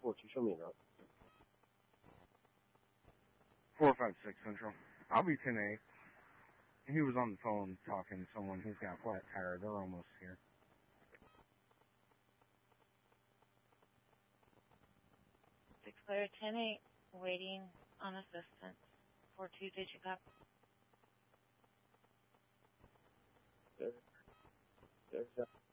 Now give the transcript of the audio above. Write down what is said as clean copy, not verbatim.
4-2 show me a note. 456 Central. I'll be 10-8. He was on the phone talking to someone who's got a flat tire. They're almost here. 6 clear, 10-8, waiting on assistance. 4-2, did you copy? There's